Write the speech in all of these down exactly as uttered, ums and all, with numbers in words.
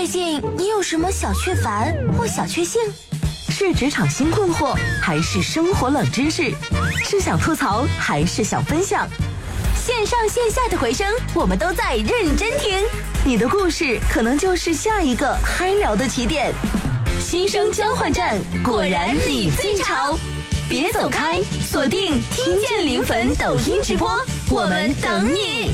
近你有什么小雀烦或小确幸？ 是职场新困惑，还是生活冷知识？是想吐槽，还是想分享？ 线上线下的回声，我们都在认真听。 你的故事可能就是下一个嗨聊的起点。 新生交换站，果然你最潮！别走开，锁定听见零粉抖音直播，我们等你。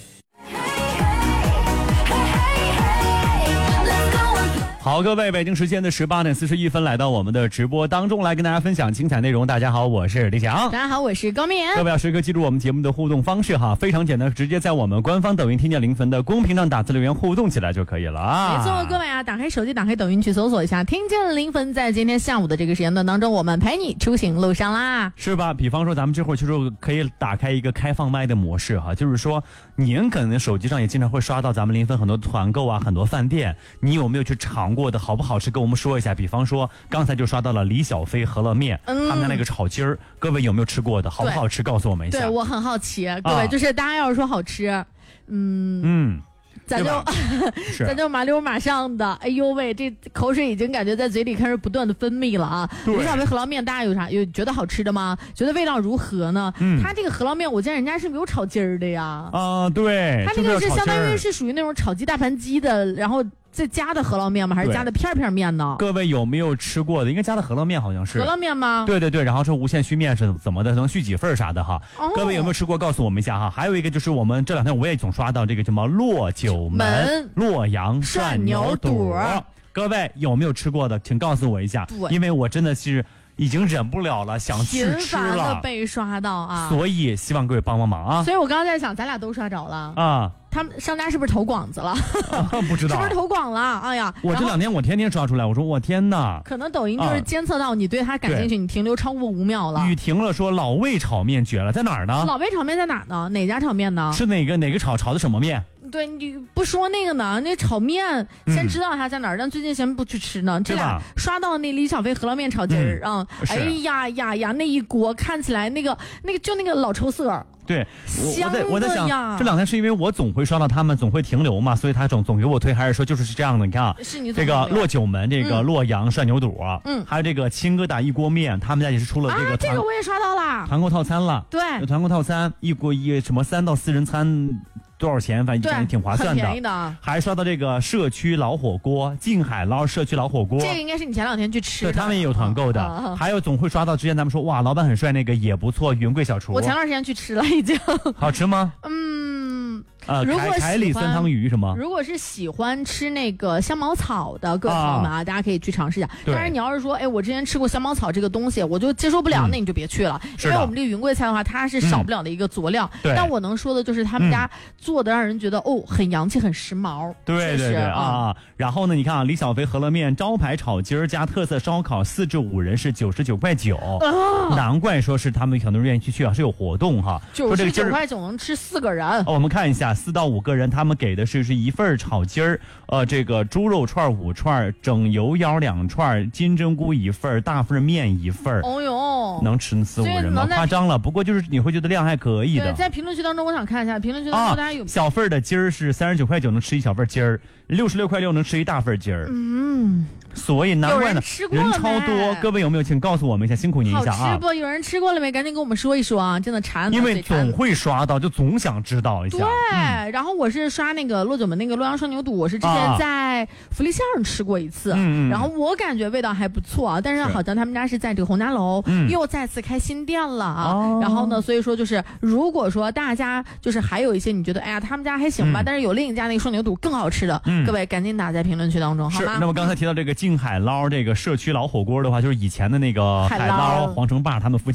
好，各位，北京时间的十八点四十一分，来到我们的直播当中，来跟大家分享精彩内容。大家好，我是李翔。 大家好，我是高明。 各位要时刻记住我们节目的互动方式哈，非常简单，直接在我们官方抖音听见零分的公屏上打字留言互动起来就可以了啊。 没错，各位啊，打开手机，打开抖音去搜索一下听见零分，在今天下午的这个时间段当中，我们陪你出行路上啦， 是吧？比方说咱们这会儿就是可以打开一个开放麦的模式哈，就是说您可能手机上也经常会刷到咱们零分很多团购啊，很多饭店，你有没有去尝过的好不好吃？跟我们说一下。比方说刚才就刷到了李小飞饸饹面，嗯、他们家那个炒鸡儿，各位有没有吃过的？好不好吃？告诉我们一下。 对，我很好奇，各位、啊、就是大家要是说好吃，嗯嗯。咱就咱就麻溜马上的，哎呦喂，这口水已经感觉在嘴里开始不断的分泌了啊！李小飞饸饹面，大家有啥有觉得好吃的吗？觉得味道如何呢？嗯，它这个饸饹面，我见人家是没有炒鸡儿的呀。 啊，对， 它这个是相当于是属于那种炒鸡大盘鸡的，然后再加的饸饹面吗？还是加的片片面呢？ 各位有没有吃过的？应该加的饸饹面好像是。 饸饹面吗？ 对对对，然后是无限续面是怎么的？能续几份啥的哈？哦、各位有没有吃过？告诉我们一下哈。还有一个就是我们这两天我也总刷到这个什么洛九门洛阳涮牛肚，各位有没有吃过的？请告诉我一下，因为我真的是已经忍不了了，想去吃了，频繁的被刷到啊！ 所以希望各位帮帮忙啊！ 所以我刚刚在想，咱俩都刷着了啊。他们商家是不是投广子了？ 啊、不知道是不是投广了？哎呀， 我这两天我天天刷出来，我说我天哪！ 可能抖音就是监测到你对他感兴趣，啊、你停留超过五秒了。 雨停了说老魏炒面绝了，在哪儿呢？ 老魏炒面在哪儿呢？哪家炒面呢？ 是哪个哪个炒炒的什么面？ 对，你不说那个呢？那炒面先知道它在哪儿，嗯、但最近先不去吃呢。这俩刷到那李小飞饸饹面炒鸡儿啊，嗯，哎呀呀呀，那一锅看起来那个那个就那个老抽色。 对， 我在我在想这两天是因为我总会刷到他们，总会停留嘛，所以他总总给我推，还是说就是是这样的？你看啊， 是你这个洛九门，这个、嗯、洛阳涮牛肚，嗯，还有这个青疙瘩一锅面，他们家也是出了这个、 啊、这个我也刷到了团购套餐了， 对， 有团购套餐一锅一什么三到四人餐。多少钱？反正挺划算的， 便宜的。 还刷到这个社区老火锅，静海捞社区老火锅， 这个应该是你前两天去吃的， 对，他们也有团购的。哦哦、还有总会刷到之前咱们说哇，老板很帅，那个也不错，云贵小厨。 我前段时间去吃了，已经好吃吗？ 嗯。 呃， 如果凯里酸汤鱼什么？ 如果是喜欢吃那个香茅草的各位朋友们啊，啊大家可以去尝试一下。但是你要是说，哎，我之前吃过香茅草这个东西，我就接受不了，嗯、那你就别去了。因为我们这个云贵菜的话，它是少不了的一个佐料。嗯、但我能说的就是他们家做的让人觉得、嗯、哦，很洋气，很时髦。 对对对啊！ 嗯、 然后呢，你看啊，李小飞饸饹面招牌炒鸡儿加特色烧烤，四至五人是九十九块九。啊、难怪说是他们很多人愿意去去啊，是有活动哈。 九十九块九能吃四个人。 哦，我们看一下，四到五个人。他们给的是是一份炒鸡儿，呃，这个猪肉串五串，整油腰两串，金针菇一份，大份面一份。 哦哟， 能吃四五人吗？夸张了，不过就是你会觉得量还可以的。 对，在评论区当中，我想看一下评论区当中大家有、 啊、小份的鸡儿是三十九块九能吃一小份鸡儿，六十六块六能吃一大份鸡儿。 嗯。 所以难怪呢，人超多。各位有没有？请告诉我们一下，辛苦您一下啊！ 好吃不？有人吃过了没？赶紧跟我们说一说啊！真的馋， 因为总会刷到，就总想知道一下。 对，嗯、然后我是刷那个洛九门那个洛阳涮牛肚，我是之前在福利巷上吃过一次，嗯、然后我感觉味道还不错啊。但是好像他们家是在这个洪家楼、嗯、又再次开新店了啊。哦、然后呢，所以说就是如果说大家就是还有一些你觉得哎呀他们家还行吧，嗯、但是有另一家那个涮牛肚更好吃的，嗯、各位赶紧打在评论区当中，好吗？ 是。那么刚才提到这个静海捞这个。这个社区老火锅的话，就是以前的那个海捞、皇城坝他们附近。